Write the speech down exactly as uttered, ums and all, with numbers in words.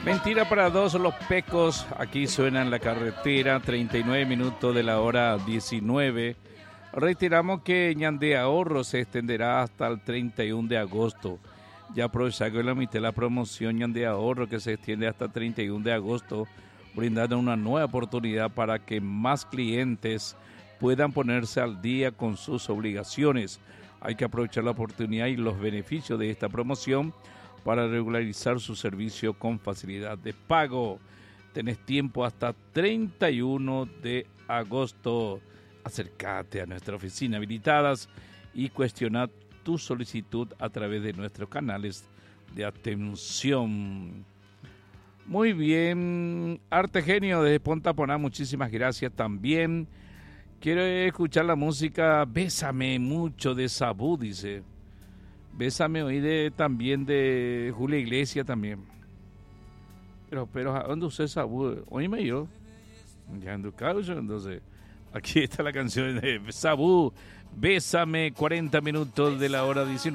Mentira para dos, los pecos. Aquí suena en la carretera, treinta y nueve minutos de la hora diecinueve. Reiteramos que Ñande Ahorro se extenderá hasta el treinta y uno de agosto. Ya aprovechar que la mitad de la promoción Ñande Ahorro que se extiende hasta el treinta y uno de agosto, brindando una nueva oportunidad para que más clientes puedan ponerse al día con sus obligaciones. Hay que aprovechar la oportunidad y los beneficios de esta promoción para regularizar su servicio con facilidad de pago. Tenés tiempo hasta treinta y uno de agosto. Acércate a nuestra oficina habilitadas y cuestiona tu solicitud a través de nuestros canales de atención. Muy bien, Arte Genio desde Ponta Poná, muchísimas gracias también. Quiero escuchar la música Bésame mucho de Sabú, dice. Bésame hoy de, también de Julia Iglesias también. Pero, pero, ¿a dónde usted Sabú? Oíme yo. Ya ando caucho, entonces. Aquí está la canción de Sabú. Bésame, cuarenta minutos de la hora diecinueve.